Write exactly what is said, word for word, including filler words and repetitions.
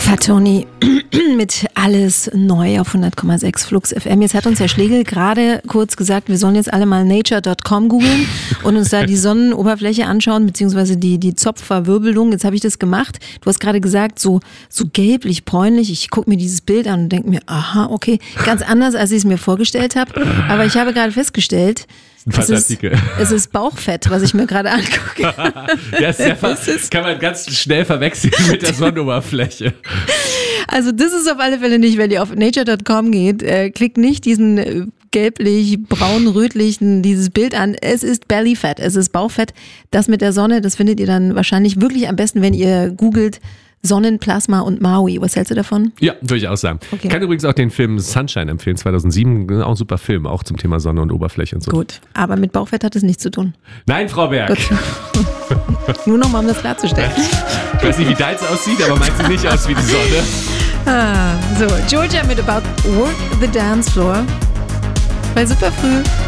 Fatoni mit Alles neu auf hundert Komma sechs Flux F M. Jetzt hat uns Herr Schlegel gerade kurz gesagt, wir sollen jetzt alle mal nature Punkt com googeln und uns da die Sonnenoberfläche anschauen, beziehungsweise die, die Zopfverwirbelung. Jetzt habe ich das gemacht. Du hast gerade gesagt, so, so gelblich, bräunlich. Ich gucke mir dieses Bild an und denke mir, aha, okay, ganz anders, als ich es mir vorgestellt habe. Aber ich habe gerade festgestellt, Es ist, es ist Bauchfett, was ich mir gerade angucke. Ja, ist ja fast, das kann man ganz schnell verwechseln mit der Sonnenoberfläche. Also das ist auf alle Fälle nicht, wenn ihr auf nature Punkt com geht, äh, klickt nicht diesen äh, gelblich, braun-rötlichen, dieses Bild an. Es ist Bellyfett, es ist Bauchfett. Das mit der Sonne, das findet ihr dann wahrscheinlich wirklich am besten, wenn ihr googelt Sonnenplasma und Maui. Was hältst du davon? Ja, würde ich auch sagen. Okay. Ich kann übrigens auch den Film Sunshine empfehlen, zweitausendsieben. Auch ein super Film, auch zum Thema Sonne und Oberfläche und so. Gut, aber mit Bauchfett hat es nichts zu tun. Nein, Frau Berg. Nur noch mal, um das klarzustellen. Ich weiß nicht, wie deins aussieht, aber meins sieht nicht aus wie die Sonne. Ah, so, Georgia mit About Work the Dance Floor. Bei Superfrüh.